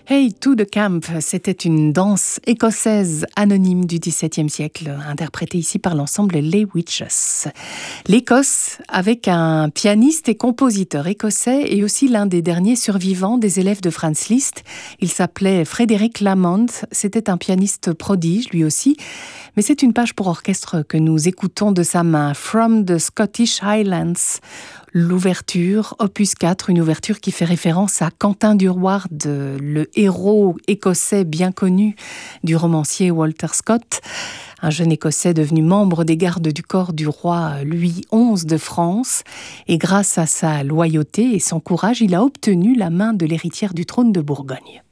Hey to the Camp, c'était une danse écossaise anonyme du XVIIe siècle, interprétée ici par l'ensemble Les Witches. L'Écosse, avec un pianiste et compositeur écossais et aussi l'un des derniers survivants des élèves de Franz Liszt. Il s'appelait Frédéric Lamond, c'était un pianiste prodige lui aussi. Mais c'est une page pour orchestre que nous écoutons de sa main, From the Scottish Highlands. L'ouverture, opus 4, une ouverture qui fait référence à Quentin Durward, le héros écossais bien connu du romancier Walter Scott, un jeune écossais devenu membre des gardes du corps du roi Louis XI de France. Et grâce à sa loyauté et son courage, il a obtenu la main de l'héritière du trône de Bourgogne.